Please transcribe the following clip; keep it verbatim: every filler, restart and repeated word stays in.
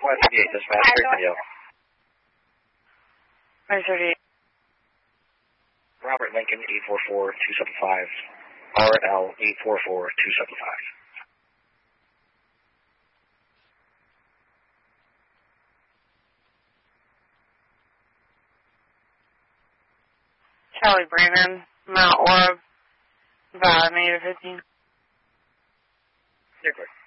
one thirty-eight, dispatch, great video. one thirty-eight. Robert Lincoln, eight four four two seven five. R L eight four four two seven five. Charlie Brandon, Mount Orb, about negative fifteen. You're good.